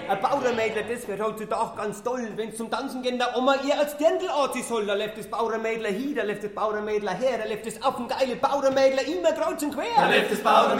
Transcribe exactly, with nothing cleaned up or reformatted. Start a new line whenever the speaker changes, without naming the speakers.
Ein Bauernmädler, das wird heutzutage ganz toll. Wenn's zum Tanzen gehen, da Oma ihr als Dirndl anziehen soll, da läuft das Bauernmädler hier, da läuft das Bauernmädler her, da läuft das Affengeile Bauernmädler immer kreuz und quer.
Da läuft das Bauernmädler